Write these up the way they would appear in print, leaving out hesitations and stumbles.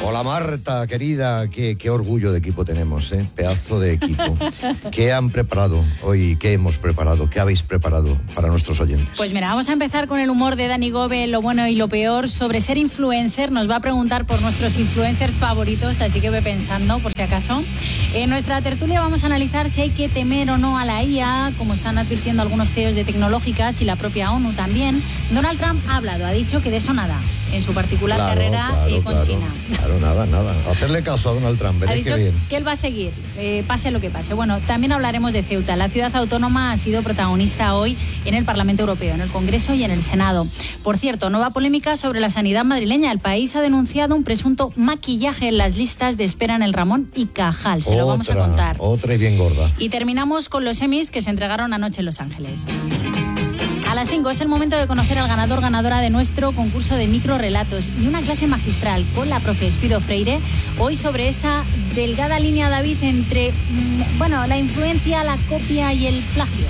Hola Marta, querida, qué orgullo de equipo tenemos, pedazo de equipo. ¿Qué han preparado hoy? ¿Qué hemos preparado? ¿Qué habéis preparado para nuestros oyentes? Pues mira, vamos a empezar con el humor de Dani Gobe, lo bueno y lo peor. Sobre ser influencer, nos va a preguntar por nuestros influencers favoritos, así que ve pensando, por si acaso. En nuestra tertulia vamos a analizar si hay que temer o no a la IA, como están advirtiendo algunos CEOs de tecnológicas y la propia ONU también. Donald Trump ha hablado, ha dicho que de eso nada, en su particular carrera con China. Claro, nada. Hacerle caso a Donald Trump, ha dicho qué bien. Que él va a seguir, pase lo que pase. Bueno, también hablaremos de Ceuta. La ciudad autónoma ha sido protagonista hoy en el Parlamento Europeo, en el Congreso y en el Senado. Por cierto, nueva polémica sobre la sanidad madrileña. El país ha denunciado un presunto maquillaje en las listas de espera en el Ramón y Cajal. Se lo vamos a contar. Otra y bien gorda. Y terminamos con los Emmys que se entregaron anoche en Los Ángeles. A las 5 es el momento de conocer al ganadora de nuestro concurso de microrelatos y una clase magistral con la profe Espido Freire, hoy sobre esa delgada línea, David, entre la influencia, la copia y el plagio.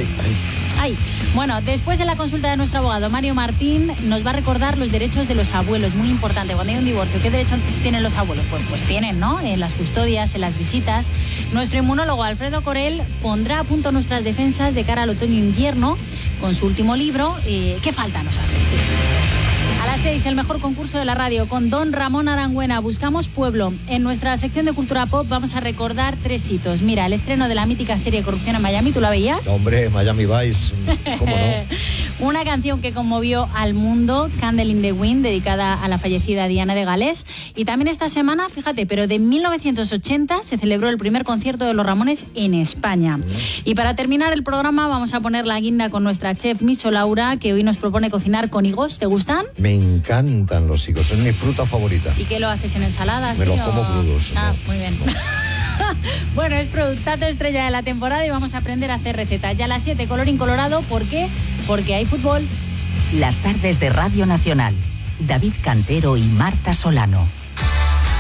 Ay. Bueno, después de la consulta de nuestro abogado Mario Martín, nos va a recordar los derechos de los abuelos, muy importante. Cuando hay un divorcio, ¿qué derechos tienen los abuelos? Pues tienen, ¿no? En las custodias, en las visitas. Nuestro inmunólogo Alfredo Corel pondrá a punto nuestras defensas de cara al otoño-invierno con su último libro, ¿Qué falta nos hace? Sí. A las 6, el mejor concurso de la radio con don Ramón Arangüena. Buscamos pueblo. En nuestra sección de Cultura Pop vamos a recordar 3 hitos. Mira, el estreno de la mítica serie Corrupción en Miami, ¿tú la veías? Hombre, Miami Vice, ¿cómo no? Una canción que conmovió al mundo, Candle in the Wind, dedicada a la fallecida Diana de Gales. Y también esta semana, fíjate, pero de 1980 se celebró el primer concierto de Los Ramones en España. Y para terminar el programa vamos a poner la guinda con nuestra chef Miso Laura, que hoy nos propone cocinar con higos. ¿Te gustan? Me encantan los higos, es mi fruta favorita. ¿Y qué lo haces en ensaladas? Me los como crudos. Ah, ¿no? Muy bien. Bueno, es productazo estrella de la temporada y vamos a aprender a hacer recetas. Ya a las 7, colorín colorado, ¿por qué? Porque hay fútbol. Las tardes de Radio Nacional. David Cantero y Marta Solano.